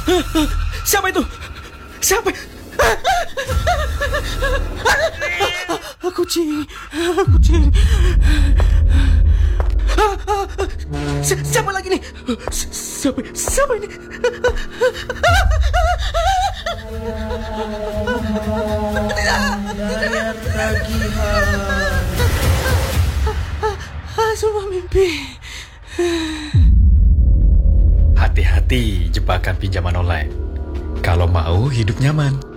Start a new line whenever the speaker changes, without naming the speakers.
Siapa itu? Siapa? Kucing. Siapa lagi nih? Siapa ini? Semua mimpi.
Hati-hati jebakan pinjaman online. Kalau mau hidup nyaman,